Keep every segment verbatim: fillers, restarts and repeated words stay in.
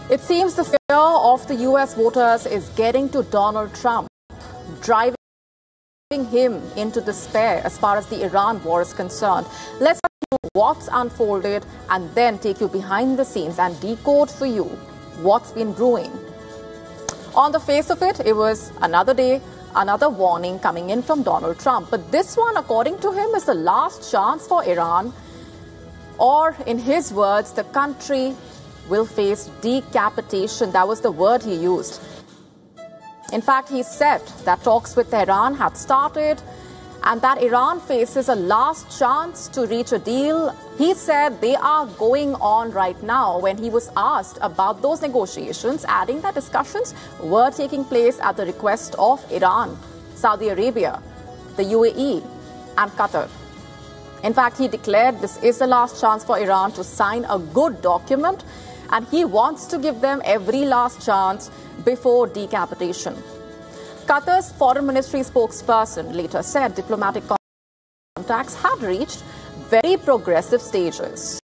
It seems the fear of the U S voters is getting to Donald Trump, driving him into despair as far as the Iran war is concerned. Let's know what's unfolded and then take you behind the scenes and decode for you what's been brewing. On the face of it, it was another day, another warning coming in from Donald Trump. But this one, according to him, is the last chance for Iran. Or, in his words, the country will face decapitation. That was the word he used. In fact, he said that talks with Tehran had started and that Iran faces a last chance to reach a deal. He said they are going on right now when he was asked about those negotiations, adding that discussions were taking place at the request of Iran, Saudi Arabia, the U A E and Qatar. In fact, he declared this is the last chance for Iran to sign a good document, and he wants to give them every last chance before decapitation. Qatar's foreign ministry spokesperson later said diplomatic contacts had reached very progressive stages.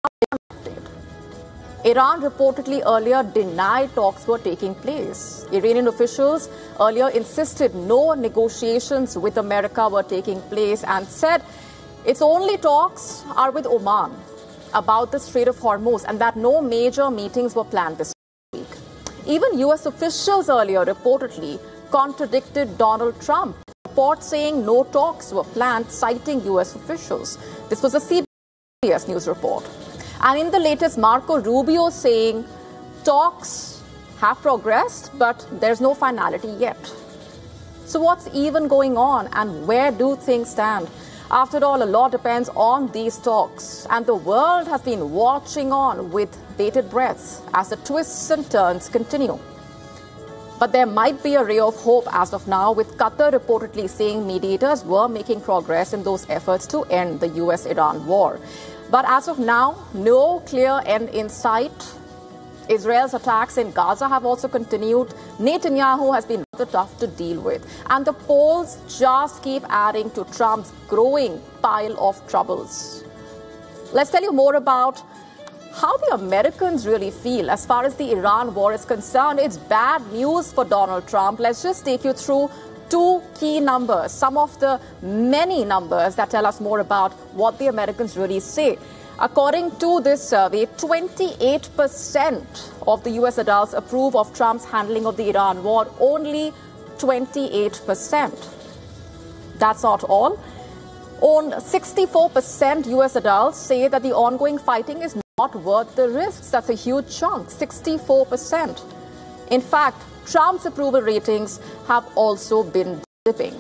Iran reportedly earlier denied talks were taking place. Iranian officials earlier insisted no negotiations with America were taking place and said its only talks are with Oman about the Strait of Hormuz and that no major meetings were planned this week. Even U S officials earlier reportedly contradicted Donald Trump, report saying no talks were planned, citing U S officials. This was a C B S News report. And in the latest, Marco Rubio saying talks have progressed, but there's no finality yet. So what's even going on and where do things stand? After all, a lot depends on these talks, and the world has been watching on with bated breath as the twists and turns continue. But there might be a ray of hope as of now, with Qatar reportedly saying mediators were making progress in those efforts to end the U S Iran war. But as of now, no clear end in sight. Israel's attacks in Gaza have also continued. Netanyahu has been rather tough to deal with. And the polls just keep adding to Trump's growing pile of troubles. Let's tell you more about how the Americans really feel as far as the Iran war is concerned. It's bad news for Donald Trump. Let's just take you through two key numbers, some of the many numbers that tell us more about what the Americans really say. According to this survey, twenty-eight percent of the U S adults approve of Trump's handling of the Iran war. Only twenty-eight percent. That's not all. On sixty-four percent U S adults say that the ongoing fighting is not worth the risks. That's a huge chunk, sixty-four percent. In fact, Trump's approval ratings have also been dipping.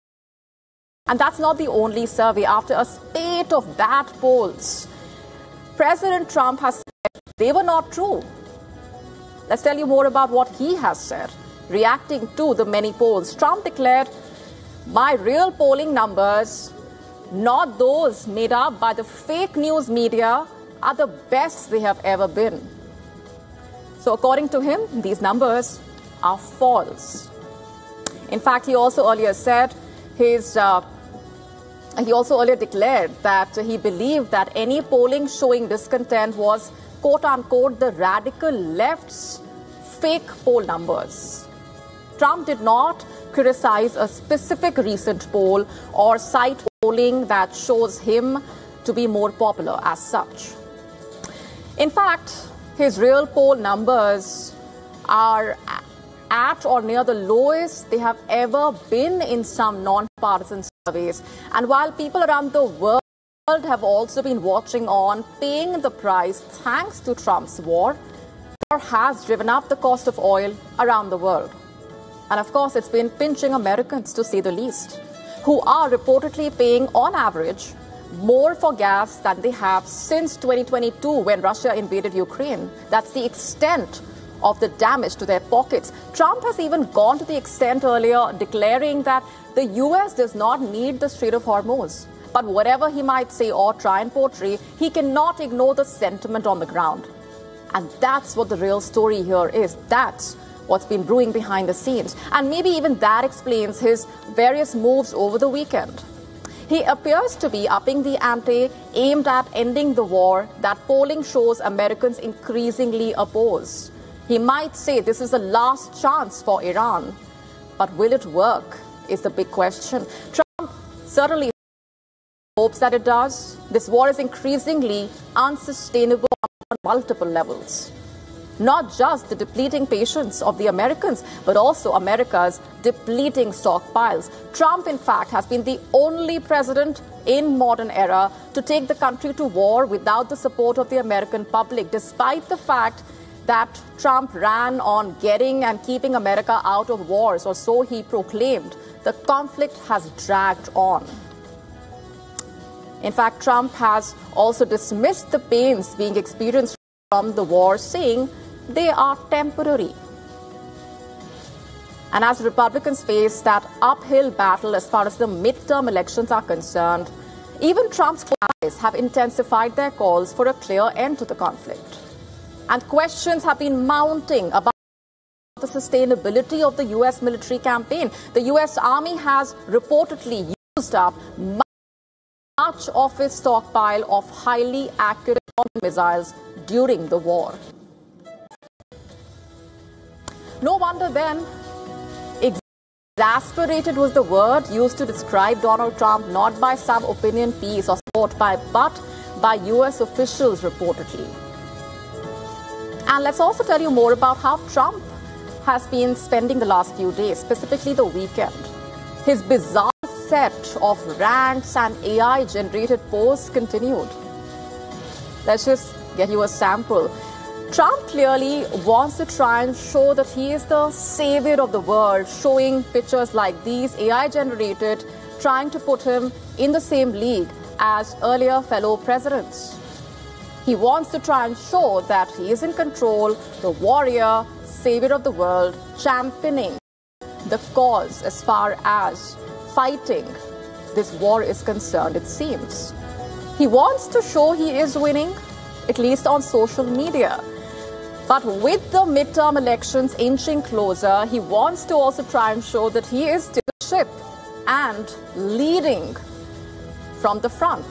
And that's not the only survey. After a spate of bad polls, President Trump has said they were not true. Let's tell you more about what he has said. Reacting to the many polls, Trump declared, "My real polling numbers, not those made up by the fake news media, are the best they have ever been." So according to him, these numbers are false. In fact, he also earlier said his uh, He also earlier declared that he believed that any polling showing discontent was, quote-unquote, the radical left's fake poll numbers. Trump did not criticize a specific recent poll or cite polling that shows him to be more popular as such. In fact, his real poll numbers are at or near the lowest they have ever been in some non-partisan surveys. And while people around the world have also been watching on, paying the price thanks to Trump's war, war has driven up the cost of oil around the world. And of course, it's been pinching Americans, to say the least, who are reportedly paying on average more for gas than they have since twenty twenty-two when Russia invaded Ukraine. That's the extent of the damage to their pockets. Trump has even gone to the extent earlier declaring that the U S does not need the Strait of Hormuz. But whatever he might say or try and portray, he cannot ignore the sentiment on the ground. And that's what the real story here is. That's what's been brewing behind the scenes. And maybe even that explains his various moves over the weekend. He appears to be upping the ante aimed at ending the war that polling shows Americans increasingly oppose. He might say this is the last chance for Iran. But will it work is the big question. Trump certainly hopes that it does. This war is increasingly unsustainable on multiple levels. Not just the depleting patience of the Americans, but also America's depleting stockpiles. Trump, in fact, has been the only president in modern era to take the country to war without the support of the American public, despite the fact that Trump ran on getting and keeping America out of wars, or so he proclaimed. The conflict has dragged on. In fact, Trump has also dismissed the pains being experienced from the war, saying they are temporary. And as Republicans face that uphill battle as far as the midterm elections are concerned, even Trump's allies have intensified their calls for a clear end to the conflict. And questions have been mounting about the sustainability of the U S military campaign. The U S Army has reportedly used up much of its stockpile of highly accurate missiles during the war. No wonder then, exasperated was the word used to describe Donald Trump, not by some opinion piece or support by, but by U S officials reportedly. And let's also tell you more about how Trump has been spending the last few days, specifically the weekend. His bizarre set of rants and A I-generated posts continued. Let's just get you a sample. Trump clearly wants to try and show that he is the savior of the world, showing pictures like these, A I-generated, trying to put him in the same league as earlier fellow presidents. He wants to try and show that he is in control, the warrior, savior of the world, championing the cause as far as fighting this war is concerned, it seems. He wants to show he is winning, at least on social media. But with the midterm elections inching closer, he wants to also try and show that he is still the ship and leading from the front.